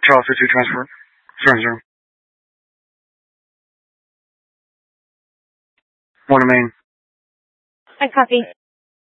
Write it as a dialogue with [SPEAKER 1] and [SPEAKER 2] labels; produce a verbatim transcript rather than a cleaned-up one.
[SPEAKER 1] Charles two transport. Zero zero. One main.
[SPEAKER 2] I copy.